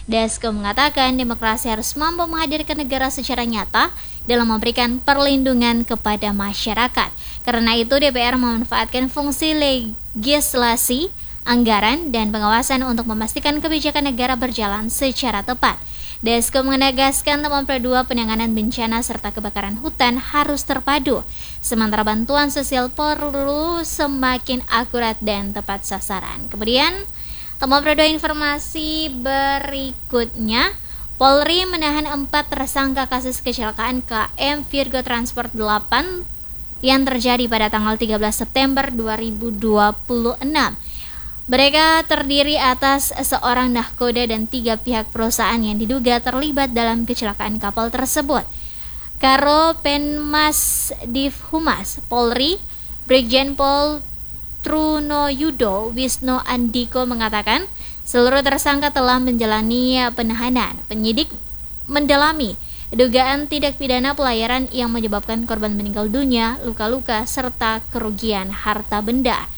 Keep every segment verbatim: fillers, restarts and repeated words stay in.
Dasko mengatakan demokrasi harus mampu menghadirkan negara secara nyata dalam memberikan perlindungan kepada masyarakat. Karena itu D P R memanfaatkan fungsi legislasi, anggaran, dan pengawasan untuk memastikan kebijakan negara berjalan secara tepat. Dasko menegaskan temuan kedua penanganan bencana serta kebakaran hutan harus terpadu, sementara bantuan sosial perlu semakin akurat dan tepat sasaran. Kemudian, temuan kedua informasi berikutnya, Polri menahan empat tersangka kasus kecelakaan K M Virgo Transport delapan yang terjadi pada tanggal tiga belas September dua ribu dua puluh enam. Mereka terdiri atas seorang nahkoda dan tiga pihak perusahaan yang diduga terlibat dalam kecelakaan kapal tersebut. Karo Penmas Div Humas Polri, Brigjen Pol Trunoyudo Wisno Andiko mengatakan seluruh tersangka telah menjalani penahanan. Penyidik mendalami dugaan tindak pidana pelayaran yang menyebabkan korban meninggal dunia, luka-luka, serta kerugian harta benda.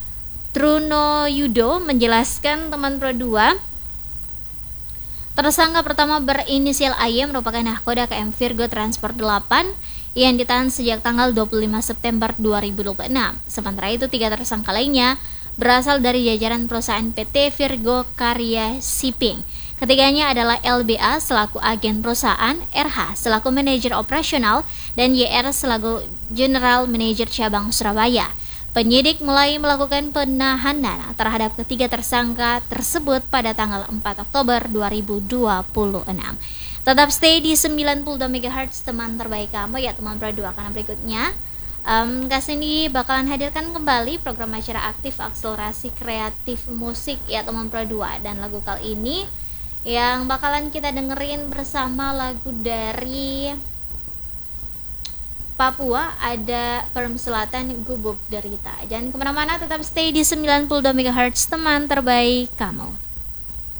Trunoyudo menjelaskan teman pro dua, tersangka pertama berinisial A Y merupakan nahkoda K M Virgo Transport delapan yang ditahan sejak tanggal dua puluh lima September dua ribu dua puluh enam. Sementara itu tiga tersangka lainnya berasal dari jajaran perusahaan P T Virgo Karya Shipping. Ketiganya adalah L B A selaku agen perusahaan, R H selaku manajer operasional, dan Y R selaku general manager cabang Surabaya. Penyidik mulai melakukan penahanan terhadap ketiga tersangka tersebut pada tanggal empat Oktober dua ribu dua puluh enam. Tetap stay di sembilan puluh dua megahertz teman terbaik kamu ya teman pro dua, karena berikutnya um, Kasini bakalan hadirkan kembali program acara aktif akselerasi kreatif musik ya teman pro dua, dan lagu kali ini yang bakalan kita dengerin bersama lagu dari Papua, ada Perm Selatan Gubuk Derita. Jangan kemana-mana, tetap stay di sembilan puluh dua megahertz teman terbaik kamu.